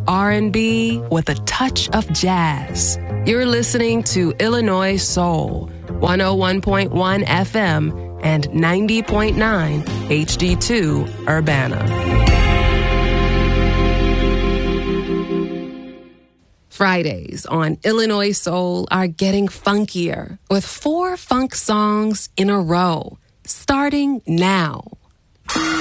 R&B with a touch of jazz. You're listening to Illinois Soul, 101.1 FM and 90.9 HD2 Urbana. Fridays on Illinois Soul are getting funkier with 4 funk songs in a row, starting now.